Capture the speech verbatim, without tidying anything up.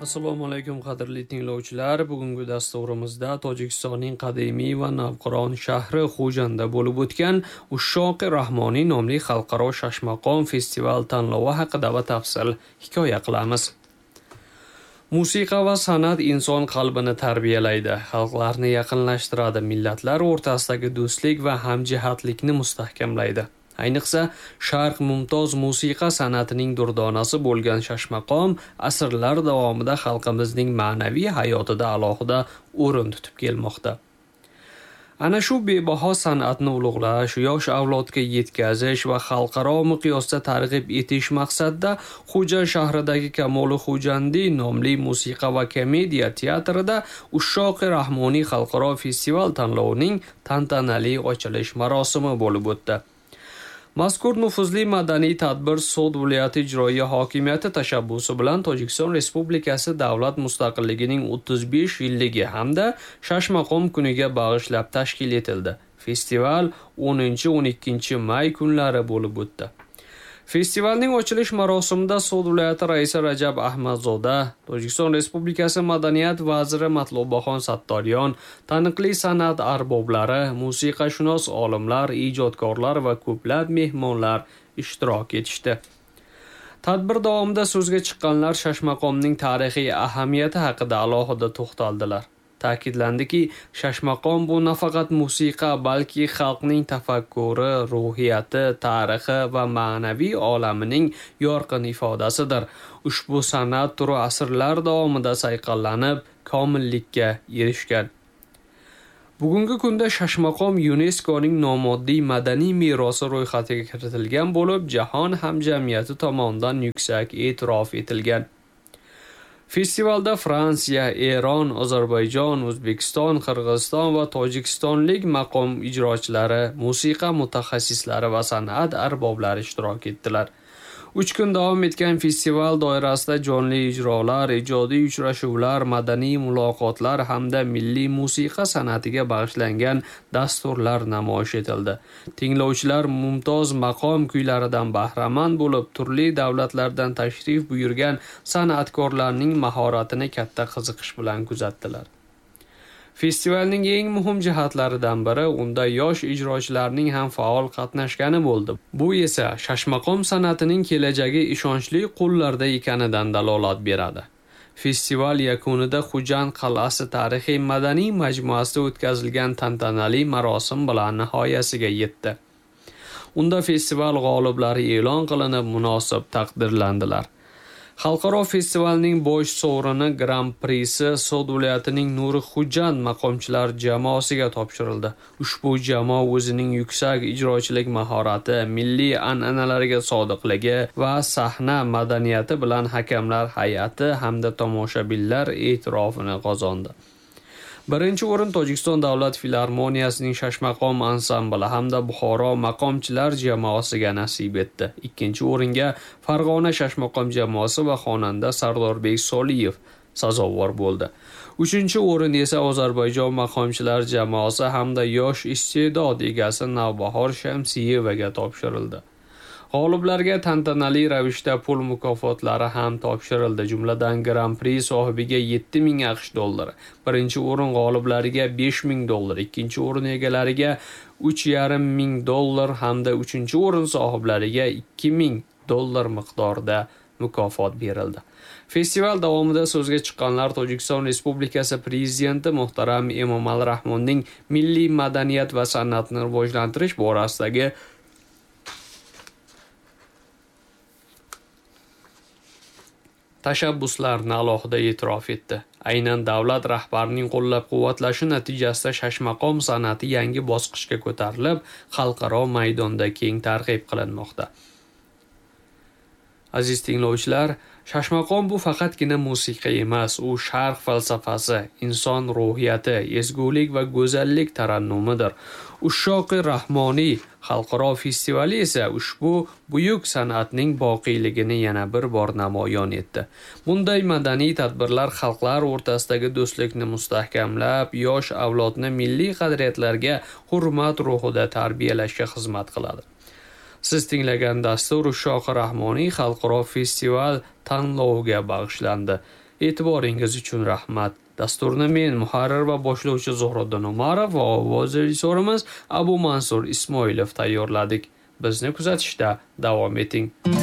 Assalomu alaykum qadrli tinglovchilar. Bugungi dasturimizda Tojikistonning qadimiy va navqiron shahri Xo'janda bo'lib o'tgan Ushoqi Rahmoniy nomli xalqaro shashmaqom festival tanlovi haqida batafsil hikoya qilamiz. Musiqa va san'at inson qalbini tarbiyalaydi, xalqlarni yaqinlashtiradi, millatlar o'rtasidagi do'stlik va hamjihatlikni mustahkamlaydi. Ayniqsa, Sharq mumtoz musiqa san'atining durdonasi bo'lgan shashmaqom asrlar davomida xalqimizning ma'naviy hayotida alohida o'rin tutib kelmoqda. Ana shu bebaho san'atni ulug'lash, yosh avlodga yetkazish va xalqaro miqyosda targ'ib etish maqsadida Xo'ja shahridagi Kamoli Xo'jandi nomli musiqa va komediya teatrida Ushoqi Rahmoniy xalqaro festival tanlovining tantanali ochilish marosimi bo'lib o'tdi. Mazkur nufuzli madaniy tadbir So'd viloyati ijroiya hokimiyati tashabbusi bilan Tojikiston Respublikasi davlat mustaqilligining o'ttiz besh yilligi hamda Shashmaqom kuniga bag'ishlab tashkil etildi. Festival o'ninchi o'n ikkinchi may kunlari bo'lib o'tdi. Festivalning ochilish marosimida So'd viloyati raisi Rajab Ahmadzoda, Tojikiston Respublikasi madaniyat vaziri Matlubaxon Sattoryon, taniqli san'at arboblari, musiqashunos olimlar, ijodkorlar va ko'plab mehmonlar ishtirok etishdi. Tadbir davomida so'zga chiqqanlar shashmaqomning tarixiy ahamiyati haqida alohida to'xtaldilar. Ta'kidlandiki, shashmaqom bu nafaqat musiqa, balki xalqning tafakkuri, ruhiyati, tarixi va ma'naviy olamining yorqin ifodasidir. Ushbu san'at turi asrlar davomida sayqallanib, komillikka erishgan. Bugungi kunda shashmaqom YuNESKOning nomoddiy madaniy merosi ro'yxatiga kiritilgan bo'lib, jahon hamjamiyati tomonidan yuksak e'tirof etilgan. Festivalda Fransiya, Eron, Ozarbayjon, O'zbekiston, Qirg'iziston va Tojikistonlik maqom ijrochilari, musiqa mutaxassislari va san'at arboblari ishtirok etdilar. uch kun davom etgan festival doirasida jonli ijrolar, ijodiy uchrashuvlar, madaniy muloqotlar hamda milliy musiqa san'atiga bag'ishlangan dasturlar namoyish etildi. Tinglovchilar mumtoz maqom kuylaridan bahramand bo'lib, turli davlatlardan tashrif buyurgan san'atkorlarning mahoratini katta qiziqish bilan kuzatdilar. Festivalning eng muhim jihatlaridan biri unda yosh ijrochilarning ham faol qatnashgani bo'ldi. Bu esa shashmaqom san'atining kelajagi ishonchli qo'llarda ekanidan dalolat beradi. Festival yakunida Xo'jand qal'asi tarixiy madaniy majmuasida o'tkazilgan tantanali marosim bilan nihoyasiga yetdi. Unda festival g'oliblari e'lon qilinib, munosib taqdirlandilar. Xalqaro festivalning bosh sovrini Grand Prixsi So'd viloyatining Nuri Xo'jand maqomchilar jamoasiga topshirildi. Ushbu jamoa o'zining yuksak ijrochilik mahorati, milliy an'analarga sodiqligi va sahna madaniyati bilan hakamlar hay'ati hamda tomoshabinlar e'tirofini qozondi. Birinchi o'rin Tojikiston davlat filarmoniyasining shashmaqom ansambli hamda Buxoro maqomchilar jamoasiga nasib etdi. Ikkinchi o'ringa Farg'ona shashmaqom jamoasi va xonanda Sardorbek Soliyev sazovor bo'ldi. Uchinchi o'rin esa Ozarbayjon maqomchilar jamoasi hamda yosh iste'dod egasi Navbahor Shamsiyevaga topshirildi. G'oliblarga tantanali ravishda pul mukofotlari ham topshirildi. Jumladan Grand Prix sohibiga yetti ming aqsh dollari, birinchi o'rin g'oliblariga besh ming dollar, ikkinchi o'rin egalariga uch yarim ming dollar hamda uchinchi o'rin sohiblariga ikki ming dollar miqdorida mukofot berildi. Festival davomida so'zga chiqqanlar Tojikiston Respublikasi Prezidenti muhtaram Emomali Rahmonning milliy madaniyat va san'atni rivojlantirish borasidagi tashabbuslarni alohida e'tirof etdi. Aynan davlat rahbarining qo'llab-quvvatlashi natijasida shashmaqom san'ati yangi bosqichga ko'tarilib, xalqaro maydonda keng targ'ib qilinmoqda. Aziz tinglovchilar, shashmaqom bu faqatgina musiqa emas, u sharq falsafasi, inson ruhiyati, ezgulik va go'zallik tarannumidir. Ushoqi Rahmoniy xalqaro festivali esa ushbu buyuk san'atning boqiyligini yana bir bor namoyon etdi. Bunday madaniy tadbirlar xalqlar o'rtasidagi do'stlikni mustahkamlab, yosh avlodni milliy qadriyatlarga hurmat ruhida tarbiyalashga xizmat qiladi. Siz tinglagan dastur Ushoqi Rahmoniy xalqaro festival tanloviga bag'ishlandi. E'tiboringiz uchun rahmat. Dasturni men muharrir va boshlovchi Zuhroddin Umarov va ovoz rejissorimiz Abu Mansur Ismoilov tayyorladik. Bizni kuzatishda davom eting.